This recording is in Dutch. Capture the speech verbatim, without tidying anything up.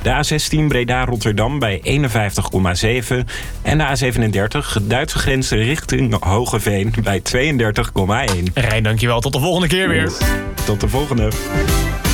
De A zestien Breda-Rotterdam bij eenenvijftig komma zeven. En de A zevenendertig Duitse grens richting Hogeveen bij tweeëndertig komma één. Rijn, dankjewel. Tot de volgende keer weer. Tot de volgende.